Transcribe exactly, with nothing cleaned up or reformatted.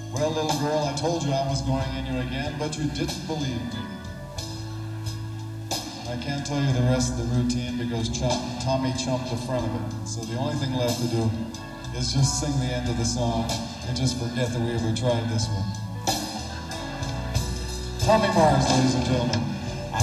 Well, little girl, I told you I was going in you again, but you didn't believe me. I can't tell you the rest of the routine because Chump, Tommy chumped the front of it. So the only thing left to do is just sing the end of the song and just forget that we ever tried this one. Tommy Mars, ladies and gentlemen.